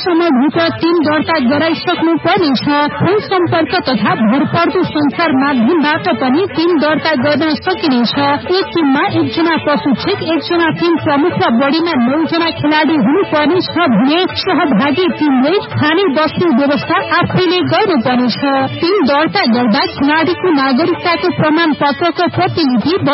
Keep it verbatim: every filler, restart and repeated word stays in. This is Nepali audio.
समयभित्र टीम दर्ता गराइसक्नु पर्नेछ। फोन सम्पर्क तथा भरपर्दो संचार माध्यमबाट पनि टीम दर्ता गर्न सकिनेछ। एक टीममा एकजना प्रशिक्षक, एकजना टीम प्रमुख र बढीमा नौजना खेलाड़ी हुनुपर्नेछ भने सहभागी टीमले खाने बस्ने व्यवस्था आफैले गर्नुपर्नेछ। टीम दर्ता गर्दा खेलाड़ीको नागरिकताको प्रमाण पत्रको प्रतिलिपि